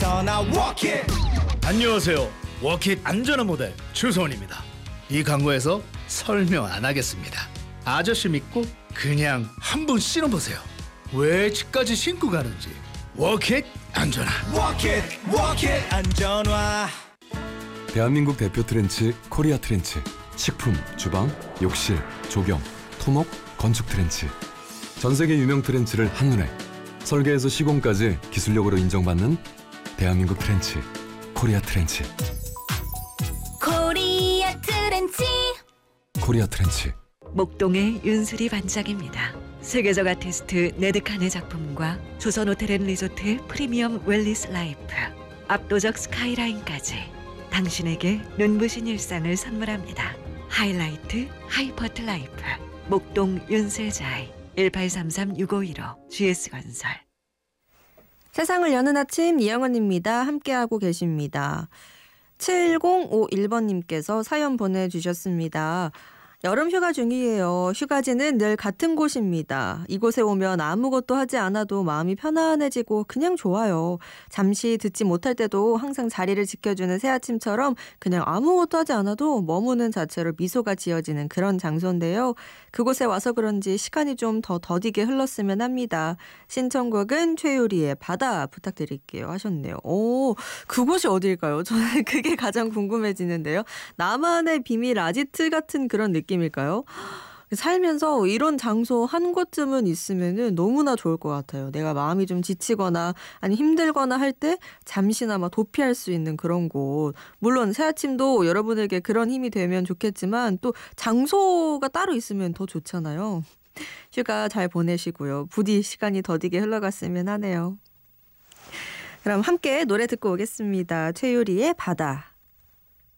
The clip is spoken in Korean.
떠나 walk it. 안녕하세요. 워킷 안전한 모델 주소원입니다. 이 광고에서 설명 안 하겠습니다. 아저씨 믿고 그냥 한번 신어보세요. 왜 집까지 신고 가는지. 워킷 안전한. Walk it 안전화. 대한민국 대표 트렌치 코리아 트렌치. 식품, 주방, 욕실, 조경, 토목, 건축 트렌치. 전 세계 유명 트렌치를 한눈에 설계에서 시공까지 기술력으로 인정받는 대한민국 트렌치 코리아 트렌치. 코리아 트렌치. 코리아 트렌치. 목동의 윤수리 반짝입니다. 세계적 아티스트 네드칸의 작품과 조선 호텔앤리조트 프리미엄 웰리스 라이프, 압도적 스카이라인까지 당신에게 눈부신 일상을 선물합니다. 하이라이트 하이퍼트 라이프. 목동 윤슬자이 1833-6515 GS건설. 세상을 여는 아침 이영은입니다. 함께하고 계십니다. 7051번님께서 사연 보내주셨습니다. 여름 휴가 중이에요. 휴가지는 늘 같은 곳입니다. 이곳에 오면 아무것도 하지 않아도 마음이 편안해지고 그냥 좋아요. 잠시 듣지 못할 때도 항상 자리를 지켜주는 새아침처럼 그냥 아무것도 하지 않아도 머무는 자체로 미소가 지어지는 그런 장소인데요. 그곳에 와서 그런지 시간이 좀 더 더디게 흘렀으면 합니다. 신청곡은 최유리의 바다 부탁드릴게요 하셨네요. 오, 그곳이 어딜까요? 저는 그게 가장 궁금해지는데요. 나만의 비밀 아지트 같은 그런 느낌일까요? 살면서 이런 장소 한 곳쯤은 있으면은 너무나 좋을 것 같아요. 내가 마음이 좀 지치거나 아니 힘들거나 할 때 잠시나마 도피할 수 있는 그런 곳. 물론 새아침도 여러분에게 그런 힘이 되면 좋겠지만 또 장소가 따로 있으면 더 좋잖아요. 휴가 잘 보내시고요. 부디 시간이 더디게 흘러갔으면 하네요. 그럼 함께 노래 듣고 오겠습니다. 최유리의 바다.